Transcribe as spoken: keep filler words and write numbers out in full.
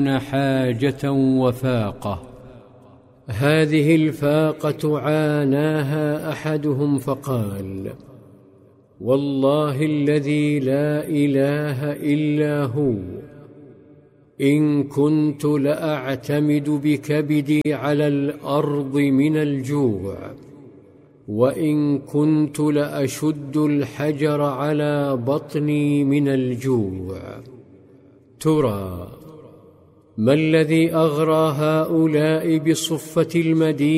حاجة وفاقة. هذه الفاقة عاناها أحدهم فقال: والله الذي لا إله إلا هو، إن كنت لأعتمد بكبدي على الأرض من الجوع، وإن كنت لأشد الحجر على بطني من الجوع. ترى ما الذي أغرى هؤلاء بصفة المدينة